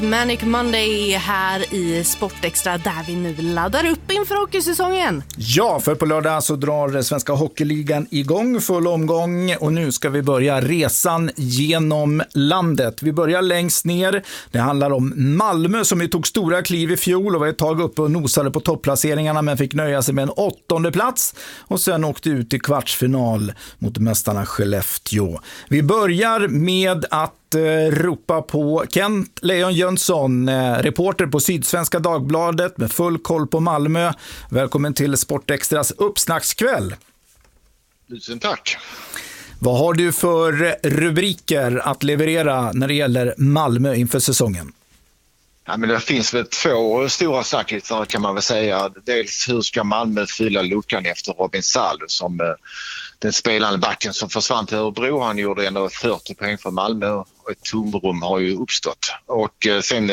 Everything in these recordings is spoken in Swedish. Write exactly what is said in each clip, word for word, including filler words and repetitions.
Manic Monday här i Sportextra där vi nu laddar upp inför hockeysäsongen. Ja, för på lördag så drar Svenska Hockeyligan igång full omgång och nu ska vi börja resan genom landet. Vi börjar längst ner. Det handlar om Malmö som ju tog stora kliv i fjol och var ett tag uppe och nosade på topplaceringarna men fick nöja sig med en åttonde plats och sen åkte ut i kvartsfinal mot mästarna Skellefteå. Vi börjar med att ropa på Kent Lejon Jönsson, reporter på Sydsvenska Dagbladet med full koll på Malmö. Välkommen till Sportextras uppsnackskväll. Tusen tack. Vad har du för rubriker att leverera när det gäller Malmö inför säsongen? Ja, men det finns väl två stora snackisar kan man väl säga. Dels hur ska Malmö fylla luckan efter Robin Salo som den spelande backen som försvann till Örebro. Han gjorde ändå fyrtio poäng för Malmö och ett tomrum har ju uppstått. Och sen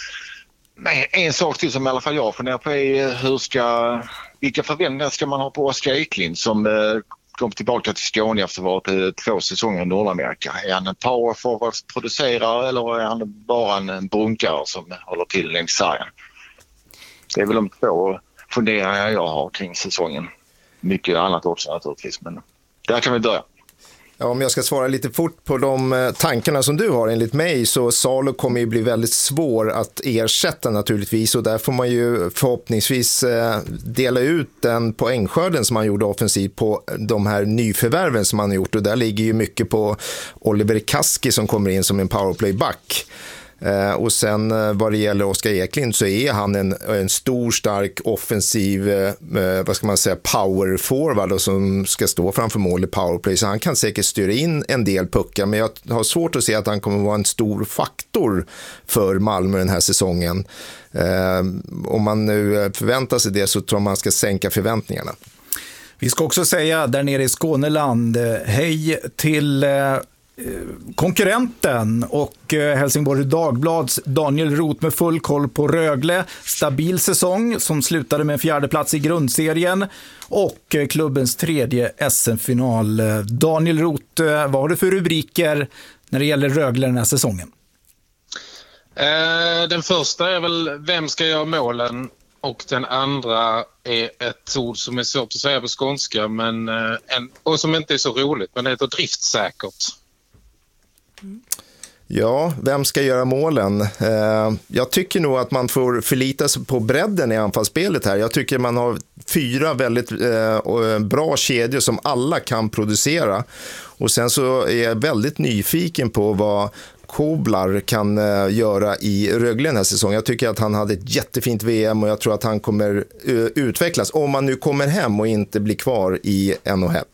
en sak till som i alla fall jag funderar på är hur ska, vilka förväntningar ska man ha på Oskar Eklind som kom tillbaka till Skåne efter att ha varit två säsonger i Nordamerika. Är han en power forwards-producerare eller är han bara en brunkare som håller till längs sargen? Det är väl de två funderingar jag har kring säsongen. Mycket annat också naturligtvis, men där kan vi börja. Ja, om jag ska svara lite fort på de tankarna som du har enligt mig så Salo kommer ju bli väldigt svår att ersätta naturligtvis och där får man ju förhoppningsvis dela ut den poängskörden som man gjorde offensivt på de här nyförvärven som man har gjort och där ligger ju mycket på Oliver Kaski som kommer in som en powerplayback. Eh, och sen eh, vad det gäller Oskar Eklind så är han en, en stor, stark, offensiv eh, vad ska man säga, power forward och som ska stå framför mål i powerplay så han kan säkert styra in en del puckar men jag har svårt att se att han kommer vara en stor faktor för Malmö den här säsongen. Eh, om man nu förväntar sig det så tror man ska sänka förväntningarna. Vi ska också säga där nere i Skåneland, hej till eh... konkurrenten och Helsingborg Dagblads Daniel Roth med full koll på Rögle, stabil säsong som slutade med en fjärde plats i grundserien och klubbens tredje S M-final. Daniel Roth, vad har du för rubriker när det gäller Rögle den här säsongen? Eh, den första är väl vem ska göra målen och den andra är ett ord som är svårt att säga på skånska men, eh, en, och som inte är så roligt men det heter driftsäkert. Ja, vem ska göra målen? Eh, jag tycker nog att man får förlita sig på bredden i anfallsspelet här. Jag tycker man har fyra väldigt eh, bra kedjor som alla kan producera. Och sen så är jag väldigt nyfiken på vad Koblar kan eh, göra i Rögle den här säsongen. Jag tycker att han hade ett jättefint V M och jag tror att han kommer eh, utvecklas om man nu kommer hem och inte blir kvar i N H L.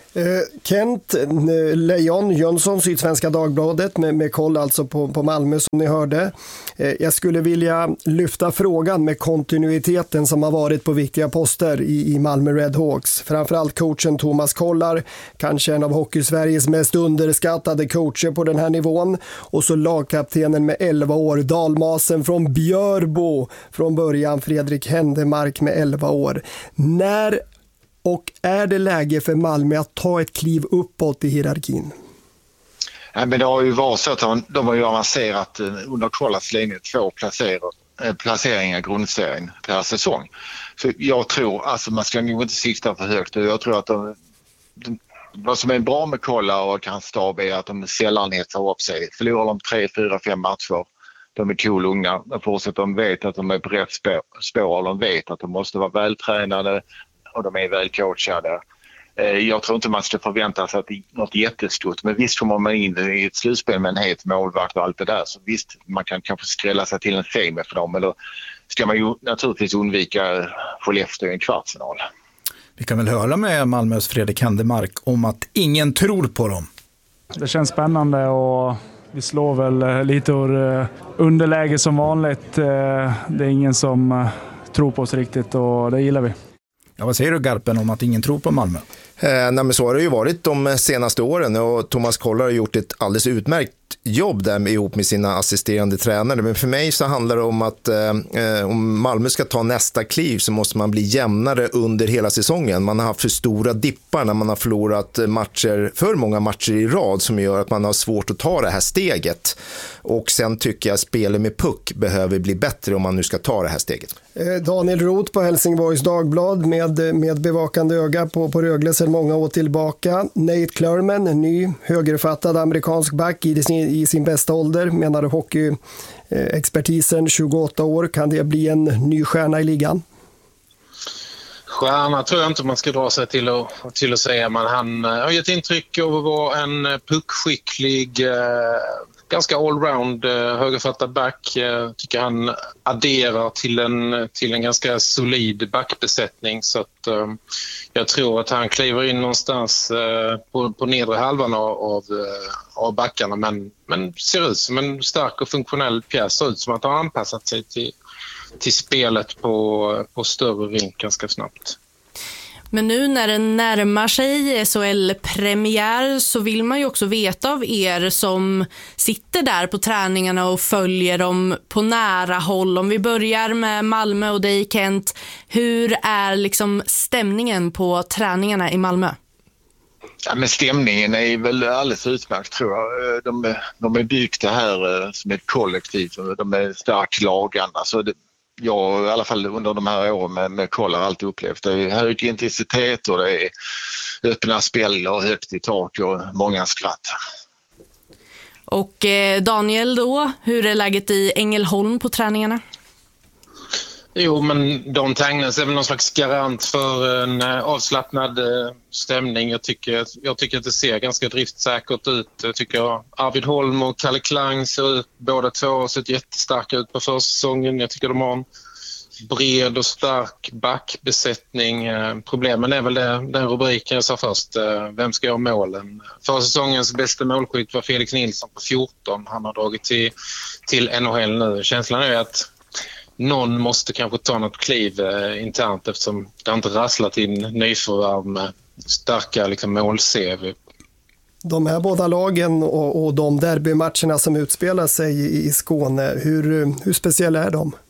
Kent Lejon Jönsson, Sydsvenska Dagbladet med, med koll alltså på, på Malmö som ni hörde. Jag skulle vilja lyfta frågan med kontinuiteten som har varit på viktiga poster i, i Malmö Redhawks. Framförallt coachen Thomas Kollar, kanske en av Hockey-Sveriges mest underskattade coacher på den här nivån. Och så lagkaptenen med elva år, dalmasen från Björbo från början, Fredrik Händemark med elva år. När och är det läge för Malmö att ta ett kliv uppåt i hierarkin? Ja, men det har ju varit så att de, de har ju avancerat under Kollas linje två placeringar i grundserien per säsong. Så jag tror, alltså man ska nog inte sikta för högt. Jag tror att de, de, vad som är bra med Kolla och hans stab är att de sällan heter upp sig. Förlorar de tre, fyra, fem matcher. De är cool unga. De vet att de är på rätt spår, spår. De vet att de måste vara vältränade och de är väl coachade. Jag tror inte man ska förvänta sig att det är något jättestort. Men visst kommer man in i ett slutspel med en het målvakt och allt det där. Så visst, man kan kanske skrälla sig till en semi för dem. Eller ska man ju naturligtvis undvika Skellefteå i en kvartsfinal. Vi kan väl höra med Malmös Fredrik Händemark om att ingen tror på dem. Det känns spännande och vi slår väl lite ur underläge som vanligt. Det är ingen som tror på oss riktigt och det gillar vi. Ja, vad säger du Garpen om att ingen tror på Malmö? Eh, nej, men så har det ju varit de senaste åren och Thomas Kollar har gjort ett alldeles utmärkt jobb där med, ihop med sina assisterande tränare. Men för mig så handlar det om att eh, om Malmö ska ta nästa kliv så måste man bli jämnare under hela säsongen. Man har haft för stora dippar när man har förlorat matcher, för många matcher i rad, som gör att man har svårt att ta det här steget. Och sen tycker jag spelet med puck behöver bli bättre om man nu ska ta det här steget. Daniel Roth på Helsingborgs Dagblad med, med bevakande öga på, på Rögle sedan många år tillbaka. Nate Clurman, en ny högerfattad amerikansk back i sin, i sin bästa ålder, menade hockeyexpertisen, tjugoåtta år. Kan det bli en ny stjärna i ligan? Stjärna tror jag inte man ska dra sig till att, till att säga, men han har gett intryck av att vara en puckskicklig, ganska allround högerfattad back. Jag tycker han adderar till en, till en ganska solid backbesättning, så att um, jag tror att han kliver in någonstans uh, på, på nedre halvan av, av, av backarna, men, men ser ut som en stark och funktionell pjäs, ser ut som att han har anpassat sig till, till spelet på, på större rink ganska snabbt. Men nu när det närmar sig S H L-premiär så vill man ju också veta av er som sitter där på träningarna och följer dem på nära håll. Om vi börjar med Malmö och dig, Kent, hur är liksom stämningen på träningarna i Malmö? Ja, men stämningen är väl alldeles utmärkt, tror jag. De, de är byggda här som ett kollektiv, de är starkt lagande. Alltså det, jag i alla fall under de här åren med, med Koll har alltid upplevt det är hög intensitet och det är öppna spel och högt i tak och många skratt. Och eh, Daniel då, hur är läget i Ängelholm på träningarna? Jo, men Don Tangnes är väl någon slags garant för en avslappnad stämning. Jag tycker, jag tycker att det ser ganska driftsäkert ut. Jag tycker Arvid Holm och Kalle Klang ser ut, båda två har sett jättestarka ut på försäsongen. Jag tycker de har en bred och stark backbesättning. Problemen är väl det, den rubriken jag sa först. Vem ska göra målen? Försäsongens bästa målskytt var Felix Nilsson på fjorton. Han har dragit till, till N H L nu. Känslan är att någon måste kanske ta något kliv eh, internt, eftersom det har inte rasslat in nyförvärv med starka liksom, mål-C V. De här båda lagen och, och de derbymatcherna som utspelar sig i, i Skåne, hur, hur speciella är de?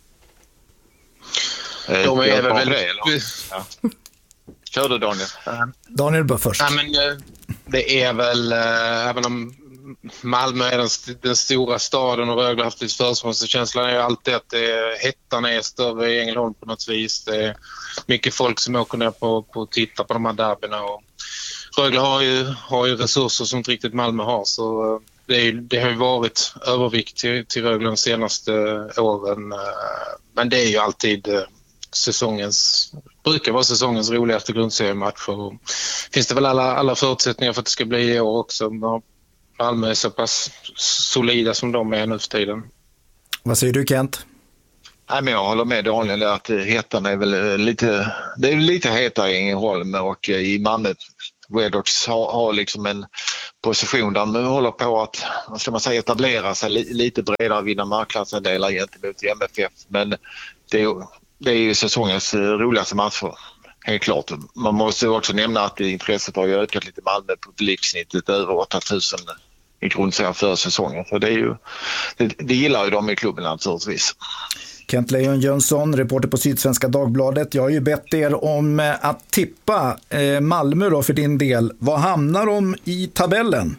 De är väl väldigt... Ja. Kör du, Daniel. Daniel bör först. Ja, men, det är väl, äh, även om Malmö är den, den stora staden och Rögle har haft lite försprång, så känslan är ju alltid att det är, hettan är större i Ängelholm på något vis. Det är mycket folk som åker ner på, på att titta på de här derbyna, och Rögle har ju, har ju resurser som inte riktigt Malmö har, så det, är, det har ju varit övervikt till, till Rögle de senaste åren, men det är ju alltid säsongens, brukar vara säsongens roligaste grundseriematch, och finns det väl alla, alla förutsättningar för att det ska bli i år också. Malmö är så pass solida som de är nu för tiden. Vad säger du, Kent? Nej, men jag håller med Daniel att hettan är väl lite, det är lite hetare i Ängelholm, och i Malmö Redhawks har, har liksom en position där de håller på att, vad ska man säga, etablera sig li, lite bredare, vinna marknadsandelar gentemot M F F, men det är, det är ju säsongens roligaste matcher. Helt klart. Man måste också nämna att intresset har ju ökat lite. Malmö publiksnittet över åtta tusen i grundserien för säsongen. Så det, är ju, det, det gillar ju de i klubben naturligtvis. Kent Lejon Jönsson, reporter på Sydsvenska Dagbladet. Jag har ju bett er om att tippa Malmö då för din del. Vad hamnar de i tabellen?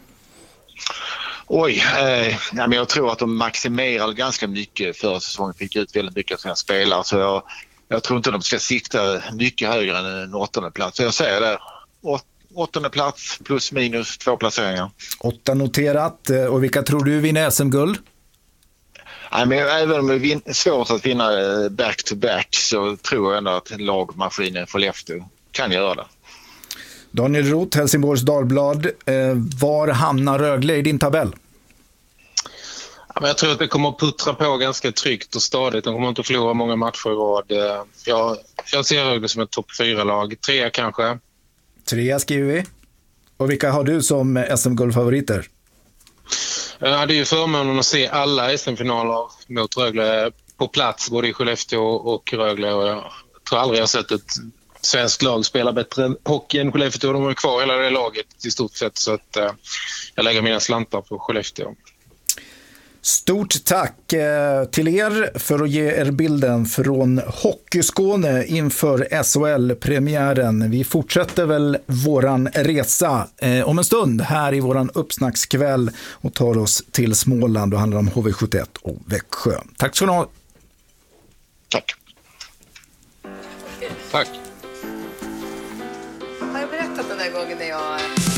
Oj, eh, ja, men jag tror att de maximerar ganska mycket för säsongen. Fick ut väldigt mycket av sina spelare, så jag Jag tror inte de ska sikta mycket högre än en åttonde plats. Så jag säger det. Åt, åttonde plats plus minus två placeringar. Åtta noterat. Och vilka tror du vinner S M-guld? Nej, men även om det är svårt att vinna back-to-back så tror jag ändå att lagmaskinen Skellefteå kan göra det. Daniel Roth, Helsingborgs Dagblad. Var hamnar Rögle i din tabell? Ja, men jag tror att det kommer att puttra på ganska tryggt och stadigt. De kommer inte att förlora många matcher i rad. Jag, jag ser Rögle som ett topp fyra-lag. Trea kanske. Trea skriver vi. Och vilka har du som S M-guldfavoriter? Jag hade ju förmånen att se alla S M-finaler mot Rögle på plats, både i Skellefteå och Rögle. Och jag tror aldrig jag har sett ett svensk lag spelar bättre hockey än Skellefteå. De är kvar hela det laget i stort sett, så att uh, jag lägger mina slantar på Skellefteå. Stort tack eh, till er för att ge er bilden från Hockeyskåne inför S H L-premiären. Vi fortsätter väl våran resa eh, om en stund här i våran uppsnackskväll och tar oss till Småland och handlar om H V sjuttioett och Växjö. Tack ska ni ha. Tack. Tack. Har jag berättat den där gången när jag